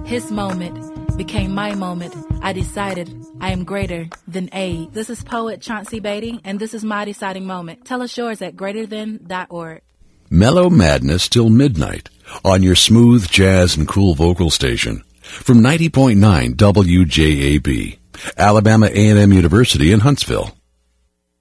His moment became my moment. I decided I am greater than AIDS. This is poet Chauncey Beatty, and this is my deciding moment. Tell us yours at greaterthan.org. Mellow Madness till midnight on your smooth jazz and cool vocal station from 90.9 WJAB, Alabama A&M University in Huntsville.